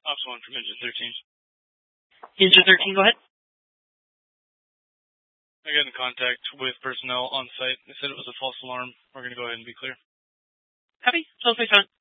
Ops 1 from Engine 13. Engine 13, go ahead. I got in contact with personnel on site. They said it was a false alarm. We're going to go ahead and be clear. Copy. 12-6 on.